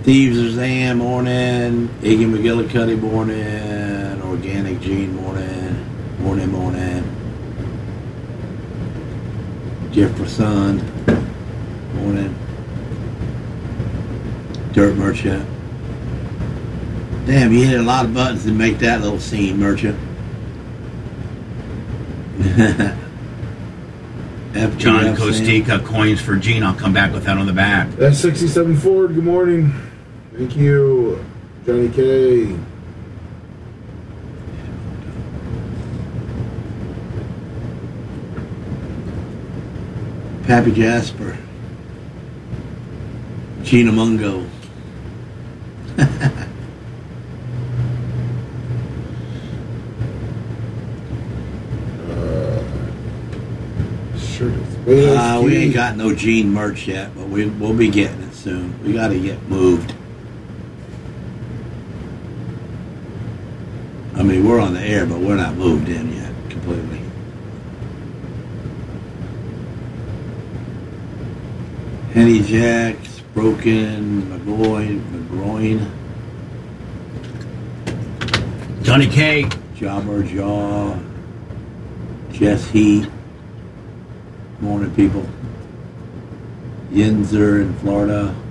Thieves of Zan, morning. Iggy McGillicuddy, morning. Organic Gene, morning. Morning. Jefferson, morning. Dirt Merchant. Damn, you hit a lot of buttons to make that little scene, Merchant. John Costica, coins for Gene. I'll come back with that on the back. That's 67 Ford. Good morning. Thank you, Johnny K. Pappy Jasper. Gina Mungo. We ain't got no Gene merch yet, but we'll be getting it soon. We got to get moved. I mean, we're on the air, but we're not moved in yet completely. Henny Jacks, Broken, McGroin. Johnny K. Jobber Jaw. Jess Heat. Morning, people. Yinzer in Florida.